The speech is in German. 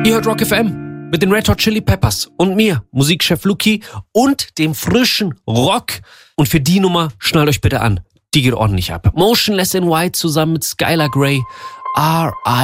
Ihr hört Rock FM mit den Red Hot Chili Peppers und mir, Musikchef Luki und dem frischen Rock. Und für die Nummer schnallt euch bitte an. Die geht ordentlich ab. Motionless in White zusammen mit Skylar Grey. R.I.